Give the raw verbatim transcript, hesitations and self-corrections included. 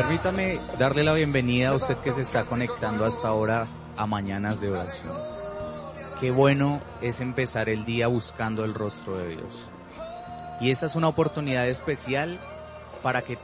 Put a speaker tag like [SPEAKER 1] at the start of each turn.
[SPEAKER 1] Permítame darle la bienvenida a usted que se está conectando hasta ahora a Mañanas de Oración. Qué bueno es empezar el día buscando el rostro de Dios. Y esta es una oportunidad especial para que